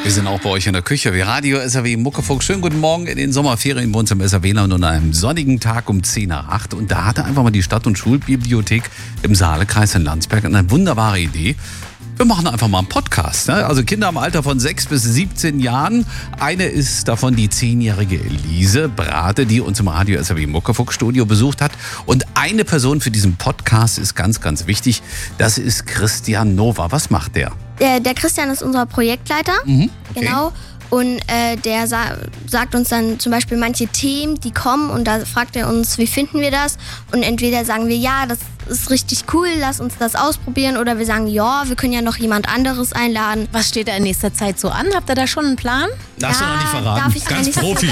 Wir sind auch bei euch in der Küche, wie Radio SAW Muckefuck. Schönen guten Morgen in den Sommerferien bei uns im SAWland und an einem sonnigen Tag um 7:10. Und da hatte einfach mal die Stadt- und Schulbibliothek im Saalekreis in Landsberg eine wunderbare Idee. Wir machen einfach mal einen Podcast. Ne? Also Kinder im Alter von 6 bis 17 Jahren. Eine ist davon die 10-jährige Elise Brate, die uns im Radio SAW Muckefuck Studio besucht hat. Und eine Person für diesen Podcast ist ganz, ganz wichtig. Das ist Christian Nova. Was macht der? Der Christian ist unser Projektleiter. Okay. Genau. Und der sagt uns dann zum Beispiel manche Themen, die kommen, und da fragt er uns, wie finden wir das? Und entweder sagen wir, ja, das ist richtig cool, lass uns das ausprobieren, oder wir sagen, ja, wir können ja noch jemand anderes einladen. Was steht da in nächster Zeit so an? Habt ihr da schon einen Plan? Darfst du noch nicht verraten? Darf ich Ganz nicht Profi.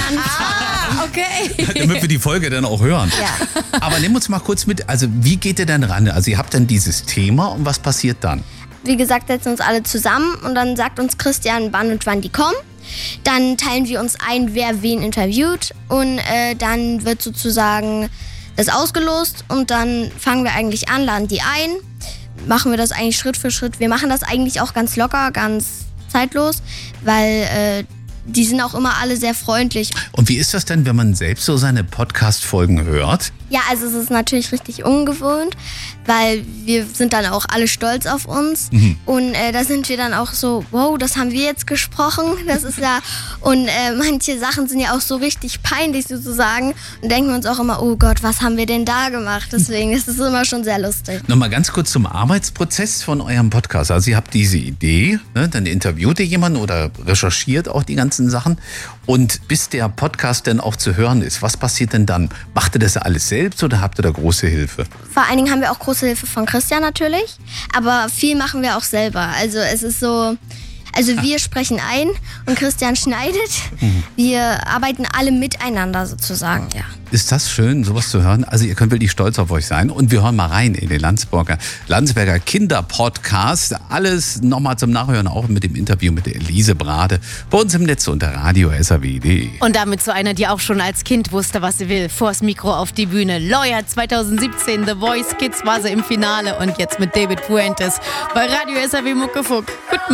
Okay. Damit wir die Folge dann auch hören. Ja. Aber nimm uns mal kurz mit, also wie geht ihr denn ran? Also ihr habt dann dieses Thema und was passiert dann? Wie gesagt, setzen uns alle zusammen und dann sagt uns Christian, wann und wann die kommen. Dann teilen wir uns ein, wer wen interviewt, und dann wird sozusagen das ausgelost und dann fangen wir eigentlich an, laden die ein, machen wir das eigentlich Schritt für Schritt. Wir machen das eigentlich auch ganz locker, ganz zeitlos, weil die sind auch immer alle sehr freundlich. Und wie ist das denn, wenn man selbst so seine Podcast-Folgen hört? Ja, also es ist natürlich richtig ungewohnt, weil wir sind dann auch alle stolz auf uns. Und da sind wir dann auch so, wow, das haben wir jetzt gesprochen. Das ist ja, und manche Sachen sind ja auch so richtig peinlich sozusagen. Und denken wir uns auch immer, oh Gott, was haben wir denn da gemacht? Deswegen ist es immer schon sehr lustig. Nochmal ganz kurz zum Arbeitsprozess von eurem Podcast. Also ihr habt diese Idee, ne? Dann interviewt ihr jemanden oder recherchiert auch die ganzen Sachen. Und bis der Podcast dann auch zu hören ist, was passiert denn dann? Macht ihr das alles selbst oder habt ihr da große Hilfe? Vor allen Dingen haben wir auch große Hilfe von Christian natürlich, aber viel machen wir auch selber. Also es ist so, also wir sprechen ein und Christian schneidet. Wir arbeiten alle miteinander sozusagen, ja. Ist das schön, sowas zu hören? Also ihr könnt wirklich stolz auf euch sein. Und wir hören mal rein in den Landsberger Kinderpodcast. Alles nochmal zum Nachhören, auch mit dem Interview mit der Elise Brate. Bei uns im Netz unter radio-saw.de. Und damit so einer, die auch schon als Kind wusste, was sie will. Vors Mikro auf die Bühne. Lawyer 2017, The Voice Kids war sie im Finale. Und jetzt mit David Fuentes bei Radio SAW Muckefuck. Guten